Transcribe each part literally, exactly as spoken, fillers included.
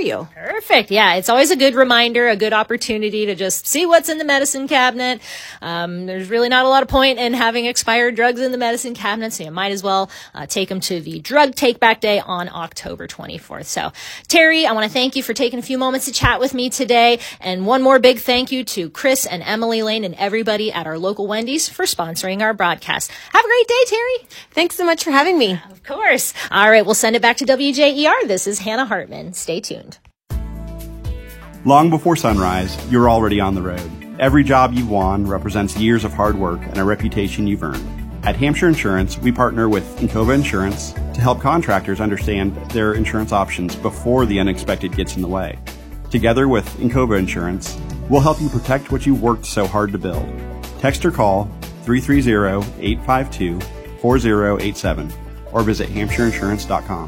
you. Perfect. Yeah, it's always a good reminder, a good opportunity to just see what's in the medicine cabinet. Um, there's really not a lot of point in having expired drugs in the medicine cabinet, so you might as well uh, take them to the Drug Take Back Day on October twenty-fourth. So, Terry, I want to thank you for taking a few moments to chat with me today. And one more big thank you to Chris and Emily Lane and everybody at our local Wendy's for sponsoring our broadcast. Have a great day, Terry. Thanks so much for having me. Of course. All right, we'll send it back to W J E R. This is Hannah Hartman. Stay tuned. Long before sunrise, you're already on the road. Every job you've won represents years of hard work and a reputation you've earned. At Hampshire Insurance, we partner with Encova Insurance to help contractors understand their insurance options before the unexpected gets in the way. Together with Encova Insurance, we'll help you protect what you've worked so hard to build. Text or call three three zero, eight five two, four zero eight seven or visit hampshire insurance dot com.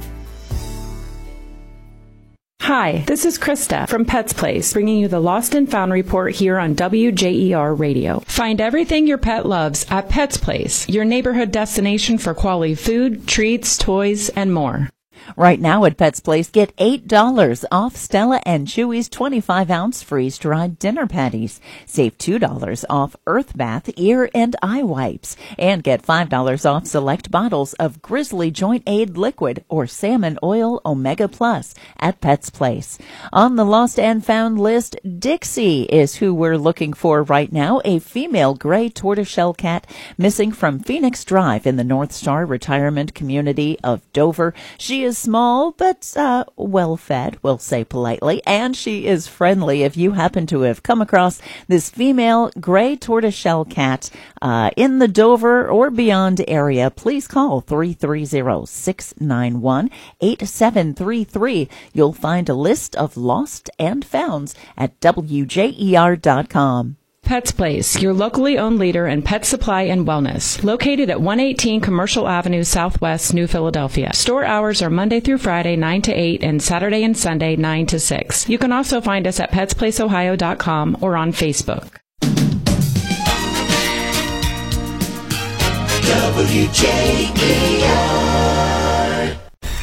Hi, this is Krista from Pets Place, bringing you the Lost and Found report here on W J E R Radio. Find everything your pet loves at Pets Place, your neighborhood destination for quality food, treats, toys, and more. Right now at Pets Place, get eight dollars off Stella and Chewy's twenty-five ounce freeze-dried dinner patties. Save two dollars off Earth Bath ear and eye wipes. And get five dollars off select bottles of Grizzly Joint Aid Liquid or Salmon Oil Omega Plus at Pets Place. On the Lost and Found list, Dixie is who we're looking for right now, a female gray tortoiseshell cat missing from Phoenix Drive in the North Star retirement community of Dover. She is small, but uh, well-fed, we'll say politely, and she is friendly. If you happen to have come across this female gray tortoiseshell cat uh, in the Dover or beyond area, please call three three zero, six nine one, eight seven three three. You'll find a list of lost and founds at W J E R dot com. Pets Place, your locally owned leader in pet supply and wellness. Located at one eighteen Commercial Avenue Southwest, New Philadelphia. Store hours are Monday through Friday, nine to eight, and Saturday and Sunday, nine to six. You can also find us at pets place ohio dot com or on Facebook. W J E R.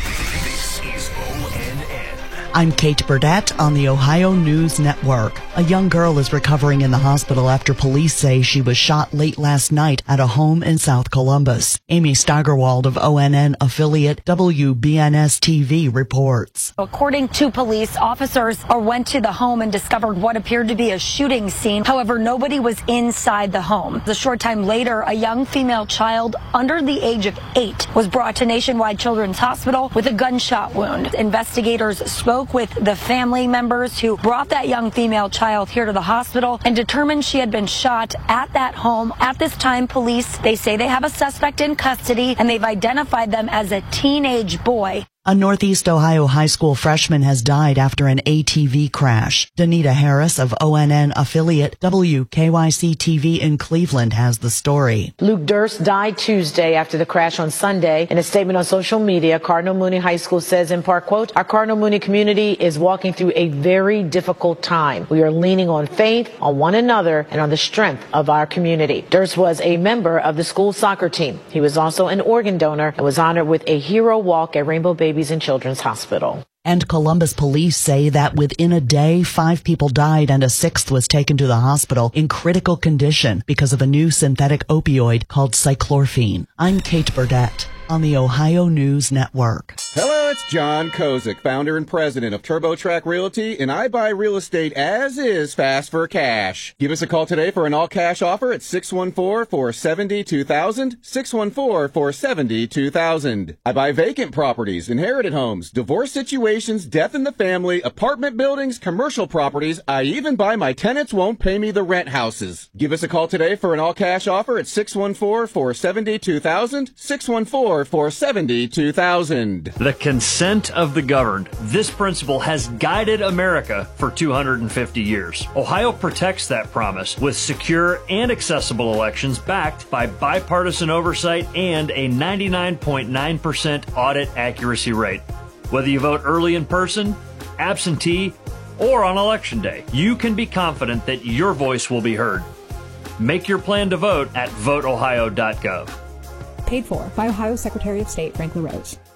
I'm Kate Burdett on the Ohio News Network. A young girl is recovering in the hospital after police say she was shot late last night at a home in South Columbus. Amy Steigerwald of O N N affiliate W B N S T V reports. According to police, officers went to the home and discovered what appeared to be a shooting scene. However, nobody was inside the home. A short time later, a young female child under the age of eight was brought to Nationwide Children's Hospital with a gunshot wound. Investigators spoke with the family members who brought that young female child here to the hospital and determined she had been shot at that home. At this time, police, they say they have a suspect in custody and they've identified them as a teenage boy. A Northeast Ohio high school freshman has died after an A T V crash. Danita Harris of O N N affiliate W K Y C T V in Cleveland has the story. Luke Durst died Tuesday after the crash on Sunday. In a statement on social media, Cardinal Mooney High School says in part, quote, "Our Cardinal Mooney community is walking through a very difficult time. We are leaning on faith, on one another, and on the strength of our community." Durst was a member of the school soccer team. He was also an organ donor and was honored with a hero walk at Rainbow Baby and Children's Hospital. And Columbus police say that within a day, five people died and a sixth was taken to the hospital in critical condition because of a new synthetic opioid called cyclorphine. I'm Kate Burdett on the Ohio News Network. Hello, it's John Kozik, founder and president of TurboTrack Realty, and I buy real estate as is, fast for cash. Give us a call today for an all-cash offer at six one four, four seven zero, two thousand, six one four, four seven zero, two thousand. I buy vacant properties, inherited homes, divorce situations, death in the family, apartment buildings, commercial properties. I even buy my tenants won't pay me the rent houses. Give us a call today for an all-cash offer at six one four, four seven zero, two thousand, six one four, four seven zero, two thousand. The consent of the governed. This principle has guided America for two hundred fifty years. Ohio protects that promise with secure and accessible elections backed by bipartisan oversight and a ninety-nine point nine percent audit accuracy rate. Whether you vote early in person, absentee, or on election day, you can be confident that your voice will be heard. Make your plan to vote at vote ohio dot gov. Paid for by Ohio Secretary of State Frank LaRose.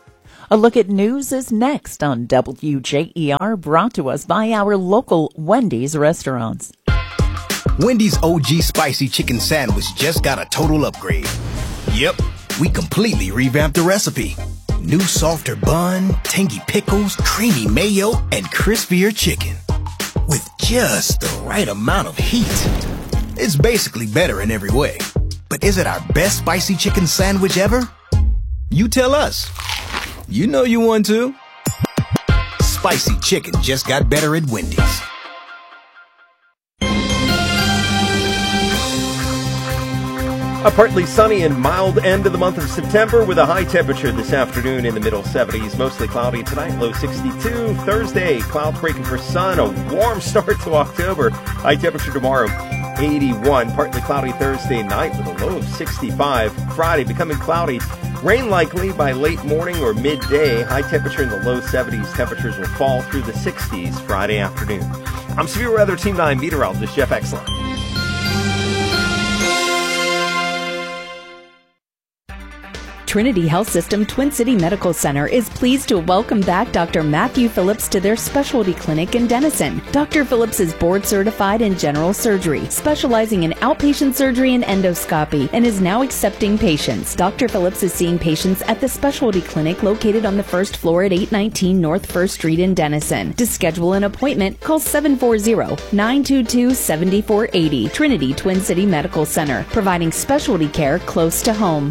A look at news is next on W J E R, brought to us by our local Wendy's restaurants. Wendy's O G Spicy Chicken Sandwich just got a total upgrade. Yep, we completely revamped the recipe. New softer bun, tangy pickles, creamy mayo, and crispier chicken. With just the right amount of heat. It's basically better in every way. But is it our best spicy chicken sandwich ever? You tell us. You know you want to. Spicy chicken just got better at Wendy's. A partly sunny and mild end of the month of September with a high temperature this afternoon in the middle seventies. Mostly cloudy tonight, low sixty-two. Thursday, clouds breaking for sun. A warm start to October. High temperature tomorrow, eighty-one. Partly cloudy Thursday night with a low of sixty-five. Friday, becoming cloudy. Rain likely by late morning or midday. High temperature in the low seventies. Temperatures will fall through the sixties Friday afternoon. I'm Severe Weather Team nine meteorologist Jeff Exline. Trinity Health System Twin City Medical Center is pleased to welcome back Doctor Matthew Phillips to their specialty clinic in Denison. Doctor Phillips is board certified in general surgery, specializing in outpatient surgery and endoscopy, and is now accepting patients. Doctor Phillips is seeing patients at the specialty clinic located on the first floor at eight nineteen North First Street in Denison. To schedule an appointment, call seven four zero, nine two two, seven four eight zero. Trinity Twin City Medical Center, providing specialty care close to home.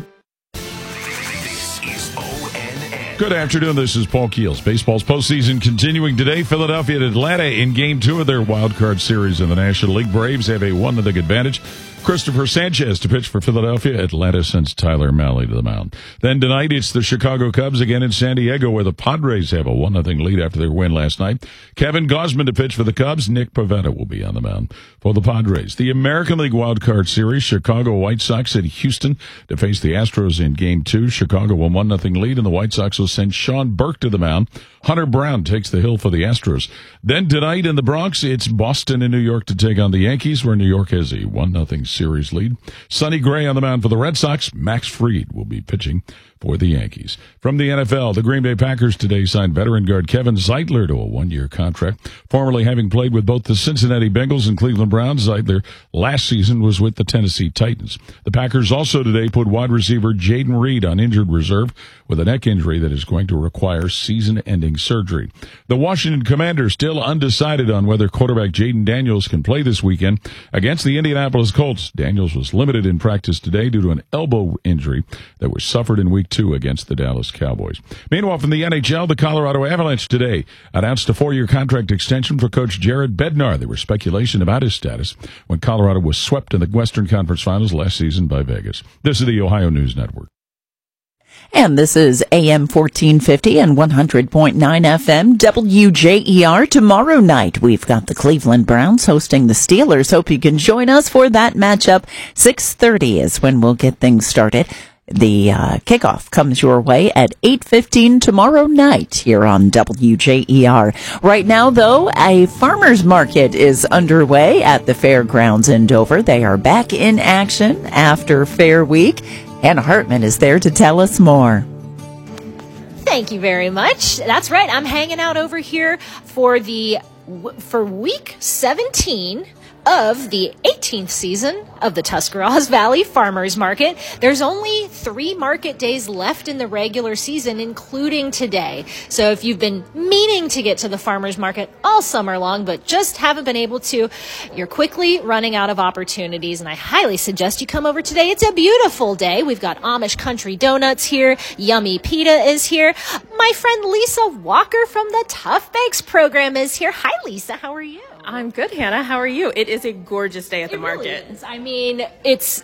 Good afternoon. This is Paul Keels. Baseball's postseason continuing today. Philadelphia and Atlanta in game two of their wild card series in the National League. Braves have a one nothing advantage. Christopher Sanchez to pitch for Philadelphia. Atlanta sends Tyler Mahle to the mound. Then tonight, it's the Chicago Cubs again in San Diego, where the Padres have a one nothing lead after their win last night. Kevin Gausman to pitch for the Cubs. Nick Pivetta will be on the mound for the Padres. The American League Wild Card Series, Chicago White Sox at Houston to face the Astros in Game two. Chicago will one nothing lead, and the White Sox will send Sean Burke to the mound. Hunter Brown takes the hill for the Astros. Then tonight in the Bronx, it's Boston and New York to take on the Yankees, where New York has a one nothing series lead. Sonny Gray on the mound for the Red Sox. Max Fried will be pitching for the Yankees. From the N F L, the Green Bay Packers today signed veteran guard Kevin Zeitler to a one-year contract. Formerly having played with both the Cincinnati Bengals and Cleveland Browns, Zeitler last season was with the Tennessee Titans. The Packers also today put wide receiver Jaden Reed on injured reserve with a neck injury that is going to require season-ending surgery. The Washington Commanders still undecided on whether quarterback Jaden Daniels can play this weekend against the Indianapolis Colts. Daniels was limited in practice today due to an elbow injury that was suffered in week two against the Dallas Cowboys. Meanwhile, from the N H L, the Colorado Avalanche today announced a four-year contract extension for coach Jared Bednar. There was speculation about his status when Colorado was swept in the Western Conference Finals last season by Vegas. This is the Ohio News Network. And this is A M fourteen fifty and one hundred point nine F M W J E R. Tomorrow night, we've got the Cleveland Browns hosting the Steelers. Hope you can join us for that matchup. six thirty is when we'll get things started. The uh, kickoff comes your way at eight fifteen tomorrow night here on W J E R. Right now, though, a farmer's market is underway at the fairgrounds in Dover. They are back in action after Fair Week. Hannah Hartman is there to tell us more. Thank you very much. That's right. I'm hanging out over here for the for week seventeen of the eighteenth season of the Tuscarawas Valley Farmers Market. There's only three market days left in the regular season, including today. So if you've been meaning to get to the farmers market all summer long, but just haven't been able to, you're quickly running out of opportunities, and I highly suggest you come over today. It's a beautiful day. We've got Amish Country Donuts here. Yummy Pita is here. My friend Lisa Walker from the Tough Bags program is here. Hi, Lisa. How are you? I'm good, Hannah. How are you? It is a gorgeous day at the it market. Really is. I mean, it's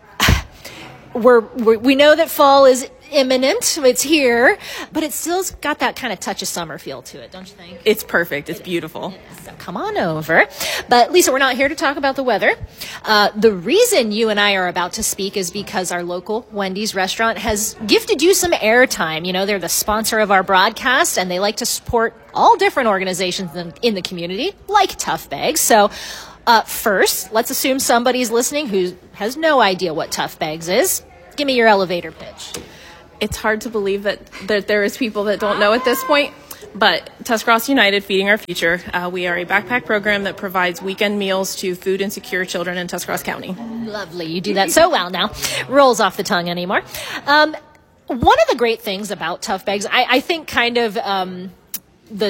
we're, we're we know that fall is imminent. It's here, but it still's got that kind of touch of summer feel to it, don't you think? It's perfect. It's beautiful. So come on over. But Lisa, we're not here to talk about the weather. Uh, the reason you and I are about to speak is because our local Wendy's restaurant has gifted you some airtime. You know, they're the sponsor of our broadcast, and they like to support all different organizations in, in the community, like Tough Bags. So uh, first, let's assume somebody's listening who has no idea what Tough Bags is. Give me your elevator pitch. It's hard to believe that, that there is people that don't know at this point. But Tuscarawas United, Feeding Our Future, uh, we are a backpack program that provides weekend meals to food insecure children in Tuscarawas County. Lovely. You do that so well now. Rolls off the tongue anymore. Um, one of the great things about Tough Bags, I, I think kind of um, the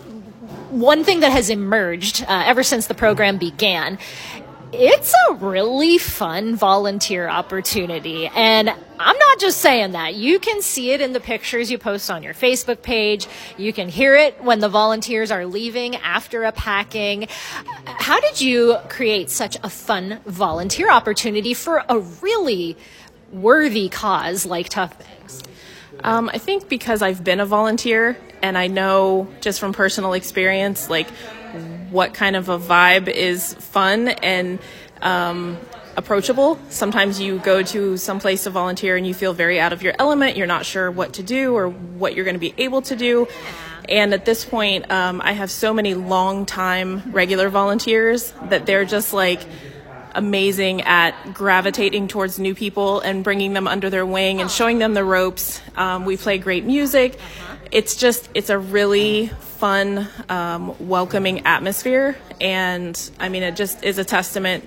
one thing that has emerged uh, ever since the program began, it's a really fun volunteer opportunity. And I'm not just saying that. You can see it in the pictures you post on your Facebook page. You can hear it when the volunteers are leaving after a packing. How did you create such a fun volunteer opportunity for a really worthy cause like Tough Bags? Um, I think because I've been a volunteer and I know just from personal experience, like, what kind of a vibe is fun and um, approachable. Sometimes you go to some place to volunteer and you feel very out of your element. You're not sure what to do or what you're going to be able to do. And at this point, um, I have so many long-time regular volunteers that they're just like amazing at gravitating towards new people and bringing them under their wing and showing them the ropes. Um, we play great music. It's just, it's a really fun, um, welcoming atmosphere. And I mean, it just is a testament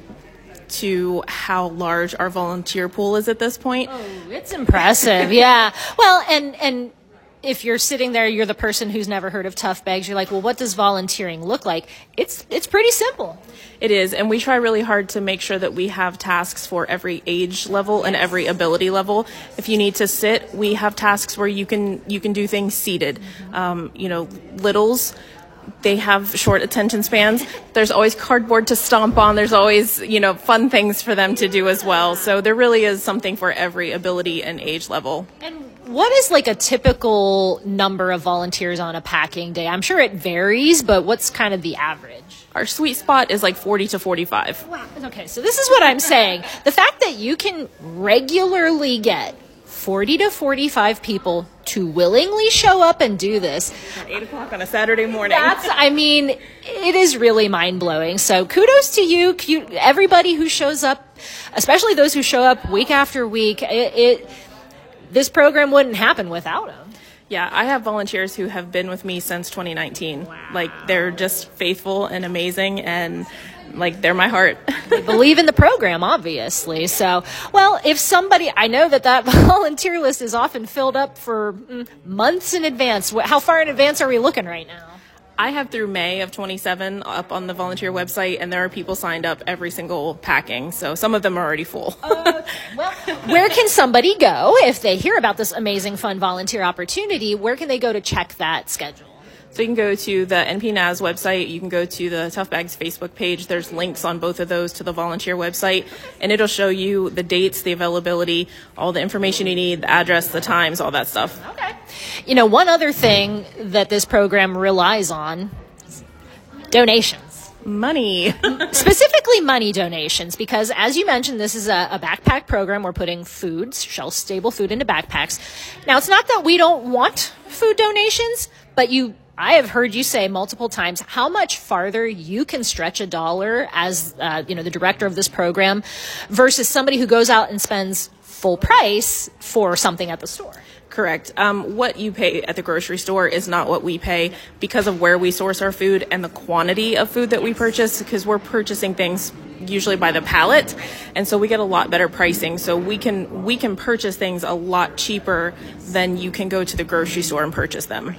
to how large our volunteer pool is at this point. Oh, it's impressive. Yeah. Well, and, and if you're sitting there, you're the person who's never heard of Tough Bags. You're like, well, what does volunteering look like? It's, it's pretty simple. It is. And we try really hard to make sure that we have tasks for every age level and every ability level. If you need to sit, we have tasks where you can, you can do things seated. Um, you know, littles, they have short attention spans. There's always cardboard to stomp on. There's always, you know, fun things for them to do as well. So there really is something for every ability and age level. And what is like a typical number of volunteers on a packing day? I'm sure it varies, but what's kind of the average? Our sweet spot is like forty to forty-five. Wow. Okay, so this is what I'm saying. The fact that you can regularly get forty to forty-five people to willingly show up and do this at eight o'clock on a Saturday morning. That's, I mean, it is really mind-blowing. So kudos to you, everybody who shows up, especially those who show up week after week. It, it this program wouldn't happen without them. Yeah, I have volunteers who have been with me since twenty nineteen. Wow. Like, they're just faithful and amazing, and like, they're my heart. They believe in the program, obviously. So, well, if somebody, I know that that volunteer list is often filled up for mm, months in advance. How far in advance are we looking right now? I have through May of twenty-seven up on the volunteer website, and there are people signed up every single packing. So some of them are already full. uh, well, where can somebody go if they hear about this amazing, fun volunteer opportunity? Where can they go to check that schedule? So you can go to the N P N A S website. You can go to the Tough Bags Facebook page. There's links on both of those to the volunteer website, and it'll show you the dates, the availability, all the information you need, the address, the times, all that stuff. Okay. You know, one other thing that this program relies on is donations. Money. Specifically money donations, because as you mentioned, this is a, a backpack program. We're putting food, shelf-stable food into backpacks. Now, it's not that we don't want food donations, but you... I have heard you say multiple times how much farther you can stretch a dollar as, uh, you know, the director of this program versus somebody who goes out and spends full price for something at the store. Correct. Um, what you pay at the grocery store is not what we pay because of where we source our food and the quantity of food that we purchase, because we're purchasing things usually by the pallet, and so we get a lot better pricing. So we can we can purchase things a lot cheaper than you can go to the grocery store and purchase them.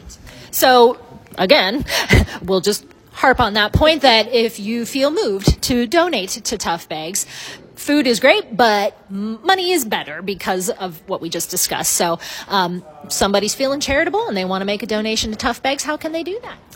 So again, we'll just harp on that point that if you feel moved to donate to Tough Bags, food is great, but money is better because of what we just discussed. So um, somebody's feeling charitable and they want to make a donation to Tough Bags. How can they do that?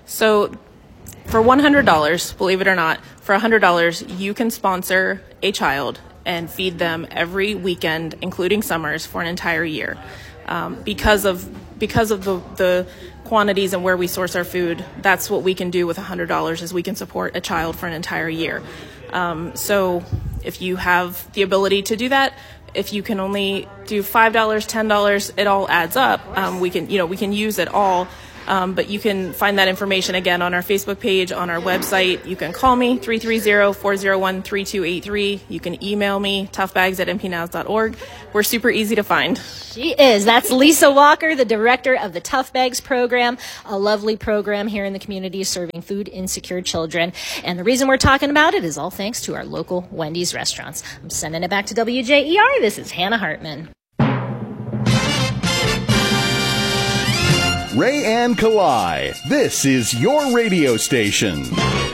So for one hundred dollars, believe it or not, for one hundred dollars, you can sponsor a child and feed them every weekend, including summers, for an entire year. Um, because of because of the, the quantities and where we source our food, that's what we can do with one hundred dollars, is we can support a child for an entire year. Um, so if you have the ability to do that, if you can only do five dollars, ten dollars, it all adds up. Um, we can, you know, we can use it all. Um, but you can find that information again on our Facebook page, on our website. You can call me, three three zero, four zero one, three two eight three. You can email me, toughbags at m p nows dot org. We're super easy to find. She is. That's Lisa Walker, the director of the Tough Bags program, a lovely program here in the community serving food insecure children. And the reason we're talking about it is all thanks to our local Wendy's restaurants. I'm sending it back to W J E R. This is Hannah Hartman. Ray Ann Kalai, this is your radio station.